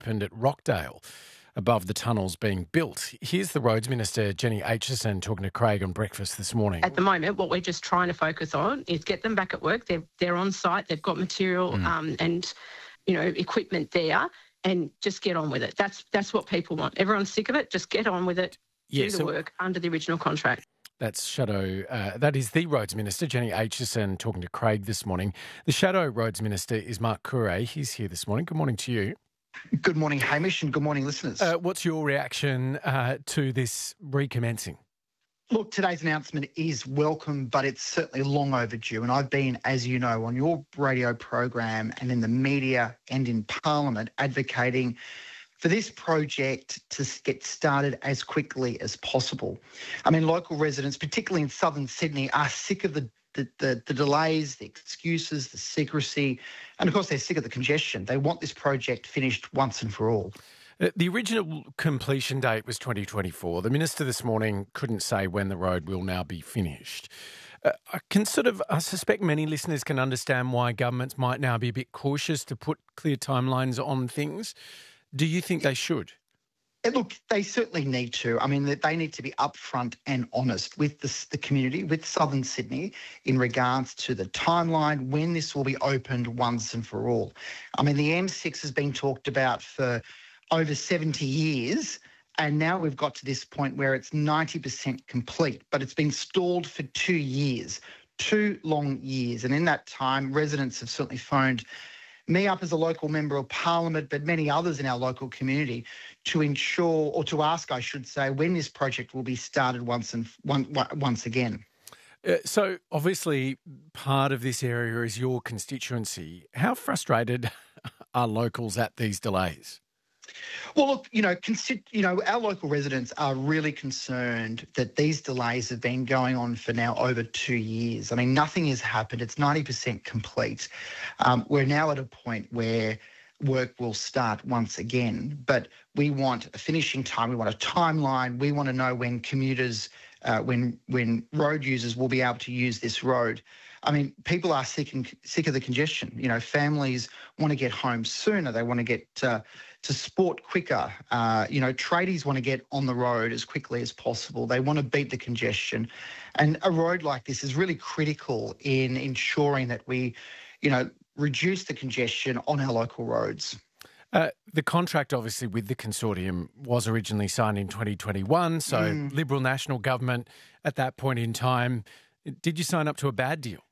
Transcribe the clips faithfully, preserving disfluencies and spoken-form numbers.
opened at Rockdale above the tunnels being built. Here's the Roads Minister, Jenny Aitchison, talking to Craig on breakfast this morning. At the moment, what we're just trying to focus on is get them back at work. They're, they're on site, they've got material mm. um, and, you know, equipment there, and just get on with it. That's that's what people want. Everyone's sick of it. Just get on with it, yeah, do the so work under the original contract. That's Shadow, uh, that is the Roads Minister, Jenny Aitchison, talking to Craig this morning. The Shadow Roads Minister is Mark Curray. He's here this morning. Good morning to you. Good morning, Hamish, and good morning, listeners. Uh, what's your reaction uh, to this recommencing? Look, today's announcement is welcome, but it's certainly long overdue. And I've been, as you know, on your radio program and in the media and in Parliament advocating for this project to get started as quickly as possible. I mean, local residents, particularly in southern Sydney, are sick of the The, the, the delays, the excuses, the secrecy, and of course they're sick of the congestion. They want this project finished once and for all. Uh, the original completion date was twenty twenty-four. The Minister this morning couldn't say when the road will now be finished. Uh, I can sort of, I suspect many listeners can understand why governments might now be a bit cautious to put clear timelines on things. Do you think they should? Look, they certainly need to. I mean, they need to be upfront and honest with the, the community, with southern Sydney, in regards to the timeline, when this will be opened once and for all. I mean, the M six has been talked about for over seventy years, and now we've got to this point where it's ninety percent complete, but it's been stalled for two years, two long years. And in that time, residents have certainly phoned me up as a local member of Parliament, but many others in our local community, to ensure, or to ask, I should say, when this project will be started once and one, once again. Uh, so obviously part of this area is your constituency. How frustrated are locals at these delays? Well, look, you know, consider, you know, our local residents are really concerned that these delays have been going on for now over two years. I mean, nothing has happened. It's ninety percent complete. Um, we're now at a point where work will start once again, but we want a finishing time. We want a timeline. We want to know when commuters, uh, when when road users will be able to use this road. I mean, people are sick and sick of the congestion. You know, families want to get home sooner. They want to get uh, to sport quicker. Uh, you know, tradies want to get on the road as quickly as possible. They want to beat the congestion. And a road like this is really critical in ensuring that we, you know, reduce the congestion on our local roads. Uh, the contract, obviously, with the consortium was originally signed in twenty twenty-one, so mm. Liberal National Government at that point in time. Did you sign up to a bad deal?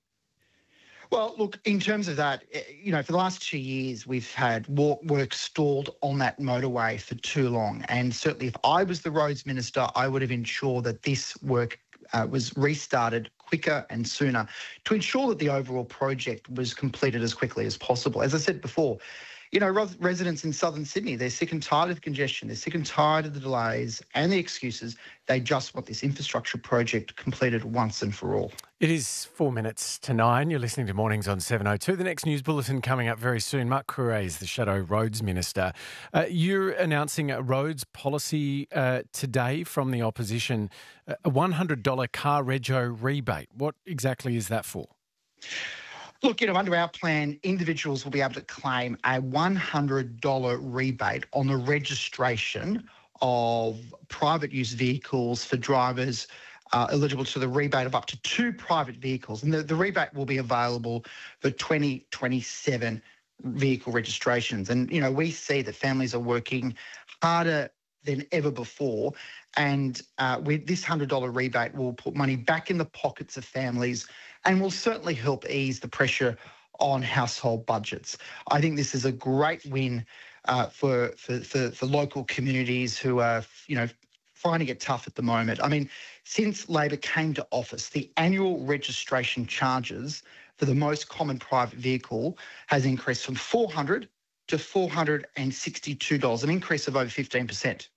Well, look, in terms of that, you know, for the last two years, we've had work stalled on that motorway for too long. And certainly if I was the Roads Minister, I would have ensured that this work uh, was restarted quicker and sooner to ensure that the overall project was completed as quickly as possible. As I said before, you know, residents in southern Sydney, they're sick and tired of the congestion. They're sick and tired of the delays and the excuses. They just want this infrastructure project completed once and for all. It is four minutes to nine. You're listening to Mornings on seven oh two. The next news bulletin coming up very soon. Mark Curray is the Shadow Roads Minister. Uh, you're announcing a roads policy uh, today from the opposition, a one hundred dollars car rego rebate. What exactly is that for? Look, you know, under our plan, individuals will be able to claim a one hundred dollars rebate on the registration of private use vehicles for drivers uh, eligible to the rebate of up to two private vehicles. And the, the rebate will be available for twenty twenty-seven vehicle registrations. And, you know, we see that families are working harder than ever before. And uh, with this one hundred dollars rebate will put money back in the pockets of families and will certainly help ease the pressure on household budgets. I think this is a great win uh, for, for, for, for local communities who are, you know, finding it tough at the moment. I mean, since Labor came to office, the annual registration charges for the most common private vehicle has increased from four hundred dollars to four hundred sixty-two dollars, an increase of over fifteen percent.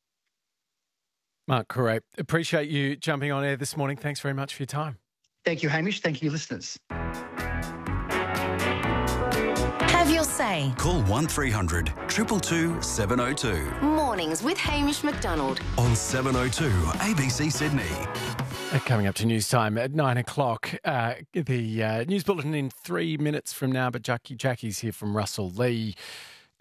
Mark Curray, appreciate you jumping on air this morning. Thanks very much for your time. Thank you, Hamish. Thank you, listeners. Have your say. Call one three hundred two two two seven oh two. Mornings with Hamish McDonald. On seven oh two A B C Sydney. Uh, Coming up to news time at nine o'clock. Uh, the uh, news bulletin in three minutes from now, but Jackie, Jackie's here from Russell Lee.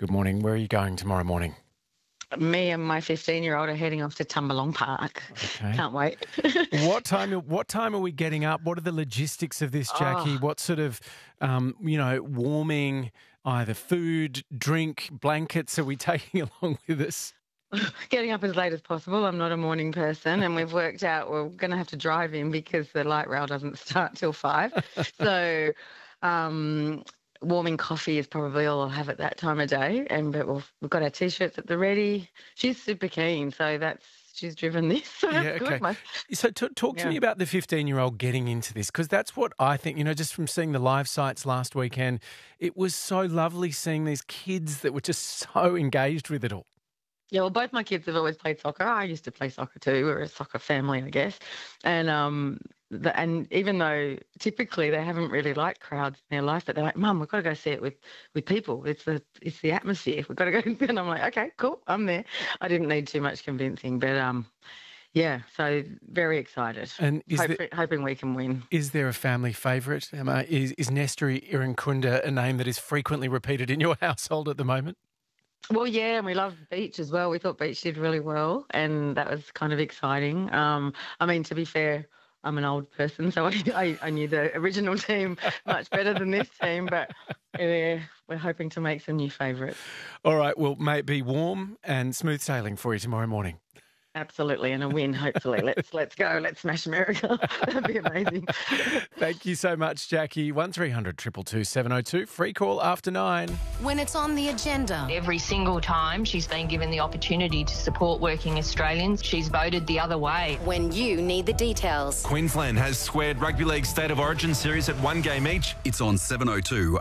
Good morning. Where are you going tomorrow morning? Me and my fifteen-year-old are heading off to Tumbalong Park. Okay. Can't wait. What time? What time are we getting up? What are the logistics of this, Jackie? Oh. What sort of, um, you know, warming, either food, drink, blankets are we taking along with us? Getting up as late as possible. I'm not a morning person, and we've worked out we're going to have to drive in because the light rail doesn't start till five. So, um, warming coffee is probably all I'll have at that time of day. And but we've, we've got our t-shirts at the ready. She's super keen, so that's she's driven this. So that's Yeah, good. okay. My- So t- talk to Yeah. me about the fifteen-year-old getting into this, because that's what I think, you know, just from seeing the live sites last weekend, it was so lovely seeing these kids that were just so engaged with it all. Yeah, well, both my kids have always played soccer. I used to play soccer too. We're a soccer family, I guess. And um, the, and even though typically they haven't really liked crowds in their life, but they're like, "Mum, we've got to go see it with, with people. It's the it's the atmosphere. We've got to go." And I'm like, "Okay, cool, I'm there." I didn't need too much convincing, but um, yeah. So very excited. And is Hope, there, hoping we can win. is there a family favourite? Emma? Is, is Nesteri Irankunda a name that is frequently repeated in your household at the moment? Well, yeah, and we love Beach as well. We thought Beach did really well, and that was kind of exciting. Um, I mean, to be fair, I'm an old person, so I, I, I knew the original team much better than this team, but yeah, we're hoping to make some new favourites. All right, well, may it be warm and smooth sailing for you tomorrow morning. Absolutely, and a win, hopefully. Let's let's go. Let's smash America. That'd be amazing. Thank you so much, Jackie. one three hundred two two two seven oh two. Free call after nine. When it's on the agenda. Every single time she's been given the opportunity to support working Australians, she's voted the other way. When you need the details. Queensland has squared Rugby League State of Origin series at one game each. It's on seven oh two.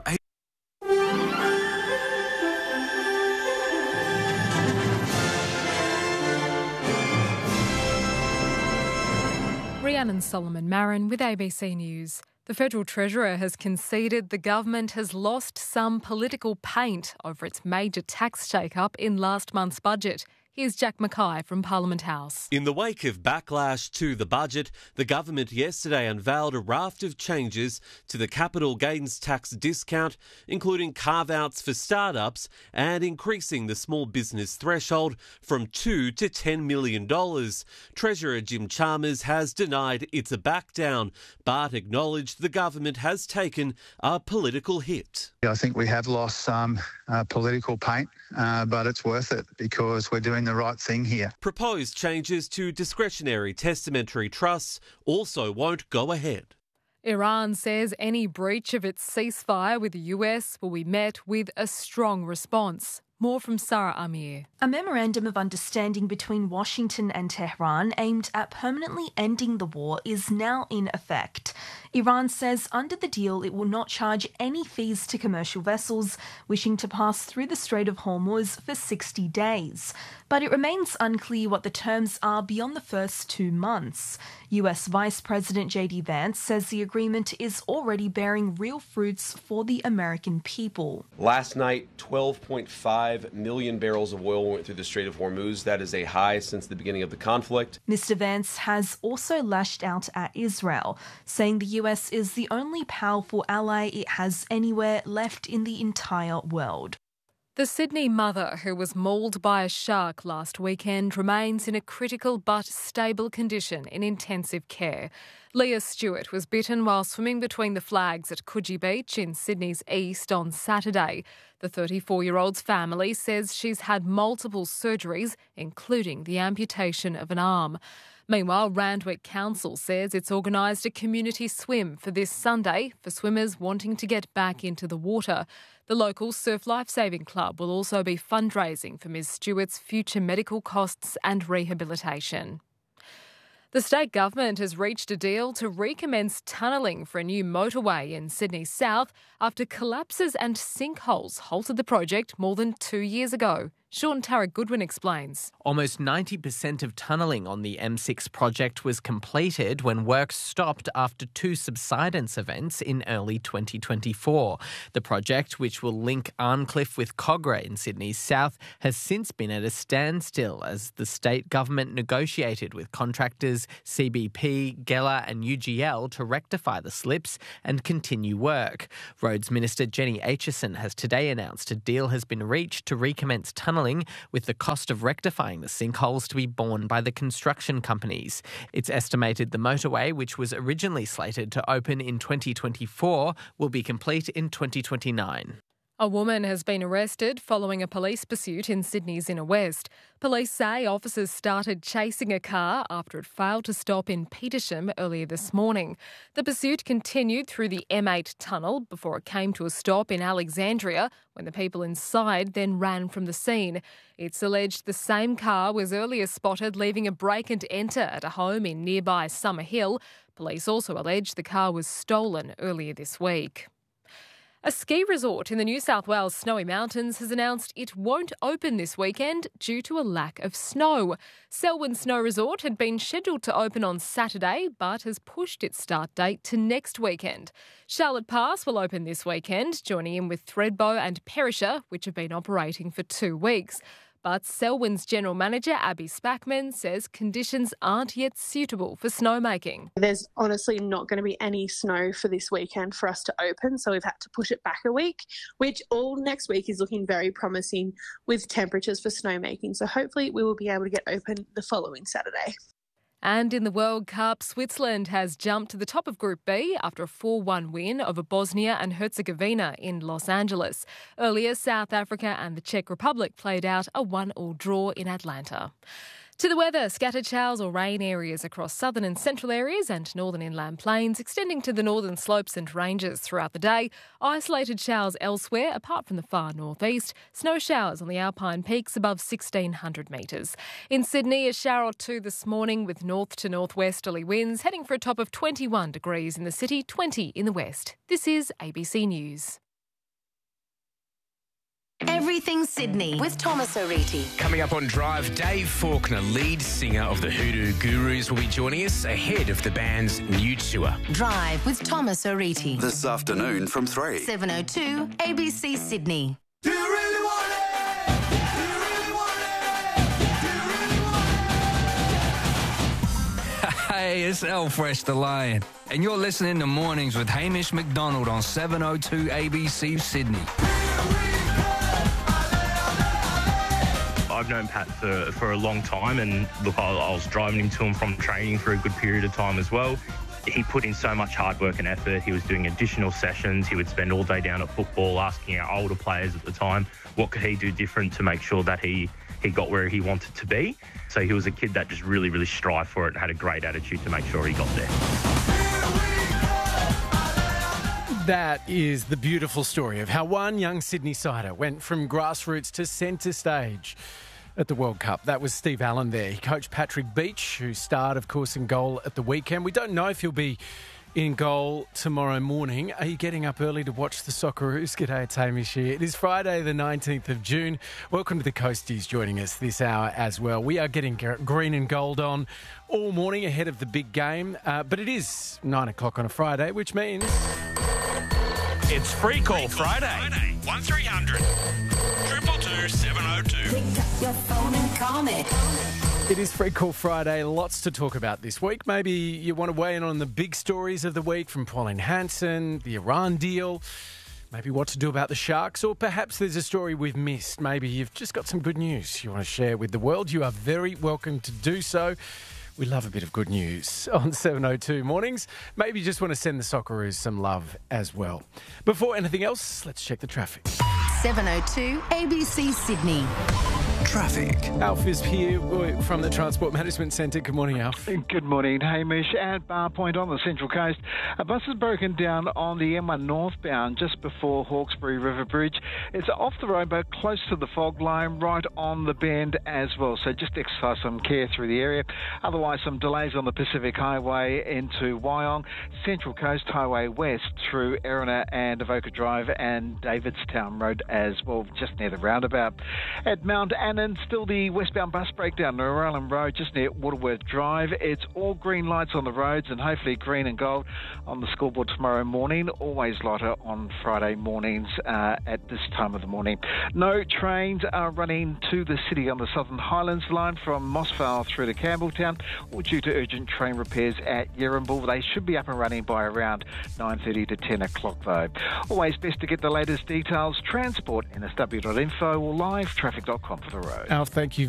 Rhiannon Solomon Marin with A B C News. The Federal Treasurer has conceded the government has lost some political paint over its major tax shake-up in last month's budget. Here's Jack Mackay from Parliament House. In the wake of backlash to the budget, the government yesterday unveiled a raft of changes to the capital gains tax discount, including carve-outs for startups and increasing the small business threshold from two to ten million dollars. Treasurer Jim Chalmers has denied it's a back-down, but acknowledged the government has taken a political hit. I think we have lost some uh, political paint, uh, but it's worth it because we're doing the right thing here. Proposed changes to discretionary testamentary trusts also won't go ahead. Iran says any breach of its ceasefire with the U S will be met with a strong response. More from Sarah Amir. A memorandum of understanding between Washington and Tehran aimed at permanently ending the war is now in effect. Iran says under the deal it will not charge any fees to commercial vessels wishing to pass through the Strait of Hormuz for sixty days. But it remains unclear what the terms are beyond the first two months. U S Vice President J D Vance says the agreement is already bearing real fruits for the American people. Last night, twelve point five million barrels of oil went through the Strait of Hormuz. That is a high since the beginning of the conflict. Mister Vance has also lashed out at Israel, saying the U S is the only powerful ally it has anywhere left in the entire world. The Sydney mother who was mauled by a shark last weekend remains in a critical but stable condition in intensive care. Leah Stewart was bitten while swimming between the flags at Coogee Beach in Sydney's east on Saturday. The thirty-four-year-old's family says she's had multiple surgeries, including the amputation of an arm. Meanwhile, Randwick Council says it's organised a community swim for this Sunday for swimmers wanting to get back into the water. The local Surf Lifesaving Club will also be fundraising for Miz Stewart's future medical costs and rehabilitation. The state government has reached a deal to recommence tunnelling for a new motorway in Sydney South after collapses and sinkholes halted the project more than two years ago. Sean Tarrant-Goodwin explains. Almost ninety percent of tunnelling on the M six project was completed when work stopped after two subsidence events in early twenty twenty-four. The project, which will link Arncliffe with Kogarah in Sydney's south, has since been at a standstill as the state government negotiated with contractors C B P, Geller and U G L to rectify the slips and continue work. Roads Minister Jenny Aitchison has today announced a deal has been reached to recommence tunnelling, with the cost of rectifying the sinkholes to be borne by the construction companies. It's estimated the motorway, which was originally slated to open in twenty twenty-four, will be complete in twenty twenty-nine. A woman has been arrested following a police pursuit in Sydney's inner west. Police say officers started chasing a car after it failed to stop in Petersham earlier this morning. The pursuit continued through the M eight tunnel before it came to a stop in Alexandria when the people inside then ran from the scene. It's alleged the same car was earlier spotted leaving a break and enter at a home in nearby Summer Hill. Police also allege the car was stolen earlier this week. A ski resort in the New South Wales Snowy Mountains has announced it won't open this weekend due to a lack of snow. Selwyn Snow Resort had been scheduled to open on Saturday but has pushed its start date to next weekend. Charlotte Pass will open this weekend, joining in with Thredbo and Perisher, which have been operating for two weeks. But Selwyn's General Manager, Abby Spackman, says conditions aren't yet suitable for snowmaking. There's honestly not going to be any snow for this weekend for us to open, so we've had to push it back a week, which all next week is looking very promising with temperatures for snowmaking. So hopefully we will be able to get open the following Saturday. And in the World Cup, Switzerland has jumped to the top of Group B after a four one win over Bosnia and Herzegovina in Los Angeles. Earlier, South Africa and the Czech Republic played out a one all draw in Atlanta. To the weather, scattered showers or rain areas across southern and central areas and northern inland plains, extending to the northern slopes and ranges throughout the day. Isolated showers elsewhere, apart from the far northeast. Snow showers on the Alpine peaks above sixteen hundred metres. In Sydney, a shower or two this morning with north to northwesterly winds, heading for a top of twenty-one degrees in the city, twenty in the west. This is A B C News. Everything Sydney with Thomas O'Reilly. Coming up on Drive, Dave Faulkner, lead singer of the Hoodoo Gurus, will be joining us ahead of the band's new tour. Drive with Thomas O'Reilly. This afternoon from three. seven oh two A B C Sydney. Do you really want it? Do you really want it? Do you really want it? Hey, it's El Fresh the Lion, and you're listening to Mornings with Hamish McDonald on seven oh two A B C Sydney. I've known Pat for, for a long time, and look, I, I was driving him to and from training for a good period of time as well. He put in so much hard work and effort. He was doing additional sessions. He would spend all day down at football asking our older players at the time what could he do different to make sure that he, he got where he wanted to be. So he was a kid that just really, really strived for it and had a great attitude to make sure he got there. That is the beautiful story of how one young Sydney sider went from grassroots to centre stage at the World Cup. That was Steve Allen there. He coached Patrick Beach, who starred, of course, in goal at the weekend. We don't know if he'll be in goal tomorrow morning. Are you getting up early to watch the Socceroos? G'day, it's Hamish here. It is Friday the nineteenth of June. Welcome to the Coasties joining us this hour as well. We are getting green and gold on all morning ahead of the big game, uh, but it is nine o'clock on a Friday, which means... It's Free Call, Free Call Friday. Friday. one three hundred, two two two, seven oh two. Pick up your phone and call me. It is Free Call Friday. Lots to talk about this week. Maybe you want to weigh in on the big stories of the week from Pauline Hanson, the Iran deal, maybe what to do about the Sharks, or perhaps there's a story we've missed. Maybe you've just got some good news you want to share with the world. You are very welcome to do so. We love a bit of good news on seven oh two Mornings. Maybe you just want to send the Socceroos some love as well. Before anything else, let's check the traffic. seven oh two A B C Sydney. Traffic. Alf is here from the Transport Management Centre. Good morning, Alf. Good morning, Hamish. At Bar Point on the Central Coast, a bus has broken down on the M one northbound just before Hawkesbury River Bridge. It's off the road but close to the fog line, right on the bend as well. So just exercise some care through the area. Otherwise, some delays on the Pacific Highway into Wyong, Central Coast Highway West through Erina and Avoca Drive and Davidstown Road as well, just near the roundabout. At Mount Annan, still the westbound bus breakdown, Norellan Road, just near Waterworth Drive. It's all green lights on the roads and hopefully green and gold on the scoreboard tomorrow morning. Always lighter on Friday mornings uh, at this time of the morning. No trains are running to the city on the Southern Highlands line from Mossvale through to Campbelltown, or due to urgent train repairs at Yerumbul. They should be up and running by around nine thirty to ten o'clock though. Always best to get the latest details. Transport N S W dot info or live traffic dot com for the road. Alf, thank you